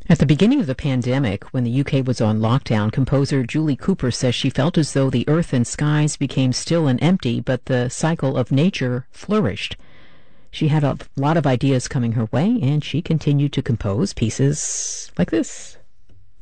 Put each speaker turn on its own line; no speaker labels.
At the beginning of the pandemic, when the UK was on lockdown, composer Julie Cooper says she felt as though the earth and skies became still and empty, but the cycle of nature flourished. She had a lot of ideas coming her way, and she continued to compose pieces like this.